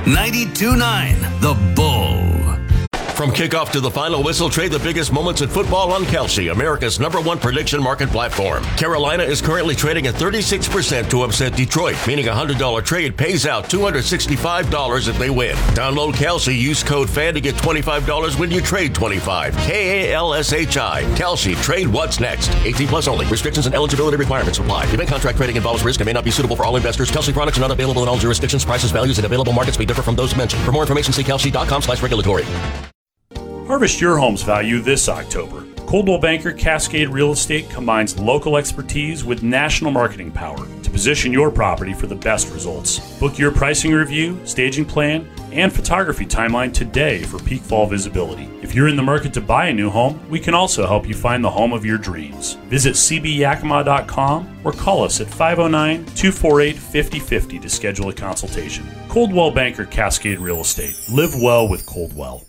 92.9 The Bull. From kickoff to the final whistle, trade the biggest moments in football on Kalshi, America's #1 prediction market platform. Carolina is currently trading at 36% to upset Detroit, meaning a $100 trade pays out $265 if they win. Download Kalshi, use code FAN to get $25 when you trade 25. KALSHI. Kalshi, trade what's next. 18 plus only. Restrictions and eligibility requirements apply. Event contract trading involves risk and may not be suitable for all investors. Kalshi products are not available in all jurisdictions. Prices, values, and available markets may differ from those mentioned. For more information, see kalshi.com/regulatory. Harvest your home's value this October. Coldwell Banker Cascade Real Estate combines local expertise with national marketing power to position your property for the best results. Book your pricing review, staging plan, and photography timeline today for peak fall visibility. If you're in the market to buy a new home, we can also help you find the home of your dreams. Visit cbyakima.com or call us at 509-248-5050 to schedule a consultation. Coldwell Banker Cascade Real Estate. Live well with Coldwell.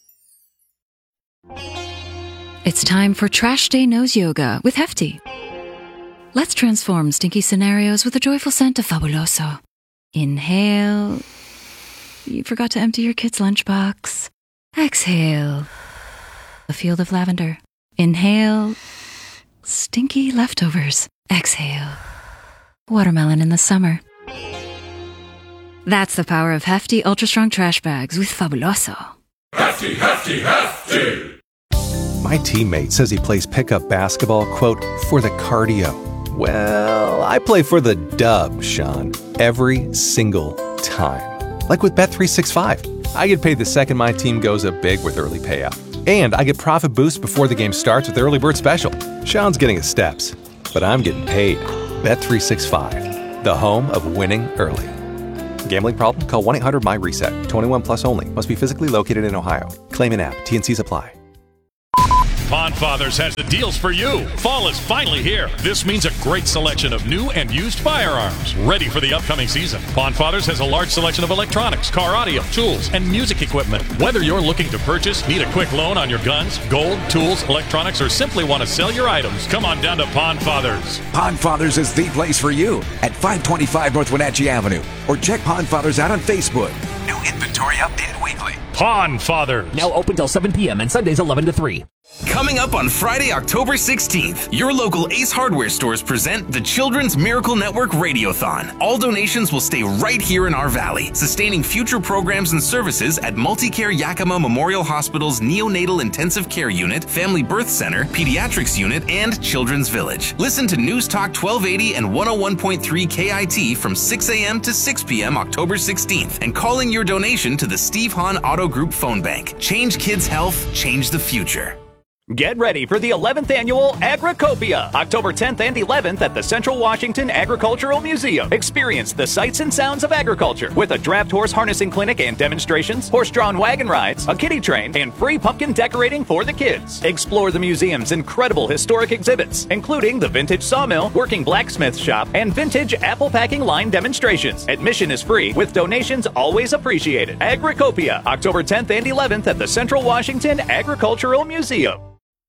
It's time for Trash Day Nose Yoga with Hefty. Let's transform stinky scenarios with a joyful scent of Fabuloso. Inhale. You forgot to empty your kid's lunchbox. Exhale. A field of lavender. Inhale. Stinky leftovers. Exhale. Watermelon in the summer. That's the power of Hefty Ultra Strong Trash Bags with Fabuloso. Hefty, Hefty, Hefty! My teammate says he plays pickup basketball, quote, for the cardio. Well, I play for the dub, Sean, every single time. Like with Bet365. I get paid the second my team goes up big with early payout. And I get profit boost before the game starts with Early Bird Special. Sean's getting his steps, but I'm getting paid. Bet365, the home of winning early. Gambling problem? Call 1-800-MY-RESET. 21 plus only. Must be physically located in Ohio. Claim in app. T&Cs apply. Pond Fathers has the deals for you. Fall is finally here. This means a great selection of new and used firearms, ready for the upcoming season. Pond Fathers has a large selection of electronics, car audio, tools, and music equipment. Whether you're looking to purchase, need a quick loan on your guns, gold, tools, electronics, or simply want to sell your items, come on down to Pond Fathers. Pond Fathers is the place for you at 525 North Wenatchee Avenue. Or check Pond Fathers out on Facebook. New inventory updated weekly. Pond Fathers. Now open till 7 p.m. and Sundays 11 to 3. Coming up on Friday, October 16th, your local Ace Hardware stores present the Children's Miracle Network Radiothon. All donations will stay right here in our valley, sustaining future programs and services at Multicare Yakima Memorial Hospital's Neonatal Intensive Care Unit, Family Birth Center, Pediatrics Unit, and Children's Village. Listen to News Talk 1280 and 101.3 KIT from 6 a.m. to 6 p.m. October 16th and call in your donation to the Steve Hahn Auto Group Phone Bank. Change kids' health, change the future. Get ready for the 11th annual Agricopia, October 10th and 11th at the Central Washington Agricultural Museum. Experience the sights and sounds of agriculture with a draft horse harnessing clinic and demonstrations, horse-drawn wagon rides, a kiddie train, and free pumpkin decorating for the kids. Explore the museum's incredible historic exhibits, including the vintage sawmill, working blacksmith shop, and vintage apple packing line demonstrations. Admission is free with donations always appreciated. Agricopia, October 10th and 11th at the Central Washington Agricultural Museum.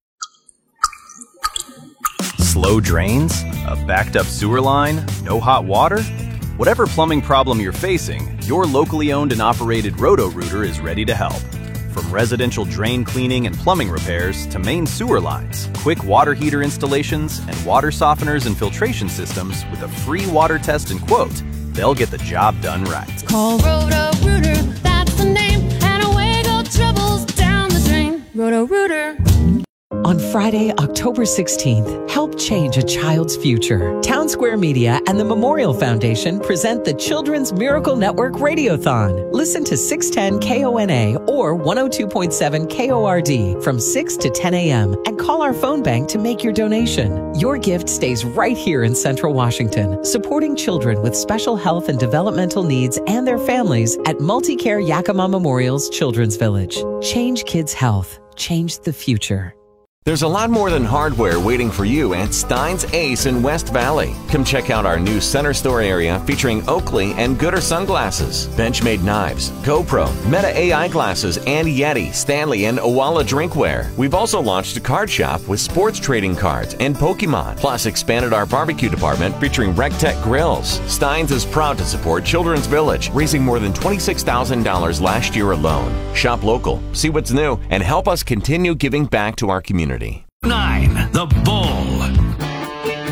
Slow drains? A backed up sewer line? No hot water? Whatever plumbing problem you're facing, your locally owned and operated Roto-Rooter is ready to help. From residential drain cleaning and plumbing repairs to main sewer lines, quick water heater installations, and water softeners and filtration systems with a free water test and quote, they'll get the job done right. Call Roto-Rooter, that's the name, and away go troubles down the drain. Roto-Rooter. On Friday, October 16th, help change a child's future. Town Square Media and the Memorial Foundation present the Children's Miracle Network Radiothon. Listen to 610 KONA or 102.7 KORD from 6 to 10 a.m. and call our phone bank to make your donation. Your gift stays right here in Central Washington, supporting children with special health and developmental needs and their families at Multicare Yakima Memorial's Children's Village. Change kids' health. Change the future. There's a lot more than hardware waiting for you at Stein's Ace in West Valley. Come check out our new center store area featuring Oakley and Gooder sunglasses, Benchmade knives, GoPro, Meta AI glasses, and Yeti, Stanley, and Owala drinkware. We've also launched a card shop with sports trading cards and Pokemon, plus expanded our barbecue department featuring RecTech grills. Stein's is proud to support Children's Village, raising more than $26,000 last year alone. Shop local, see what's new, and help us continue giving back to our community. 9. The Bull.